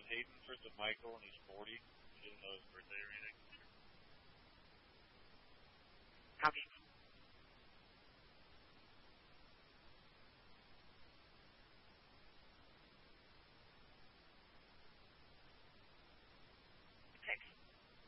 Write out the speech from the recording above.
Hayden friends with Michael, and he's 40. He doesn't know his birthday or anything. Copy.